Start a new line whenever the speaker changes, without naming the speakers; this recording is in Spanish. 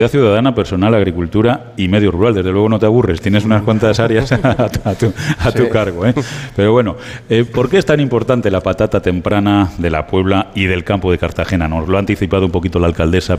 ciudadana, personal, agricultura y medio rural. Desde luego no te aburres, tienes unas cuantas áreas a tu cargo, ¿eh? Pero bueno, ¿por qué es tan importante la patata temprana de la Puebla y del campo de Cartagena? Nos lo ha anticipado un poquito la alcaldesa,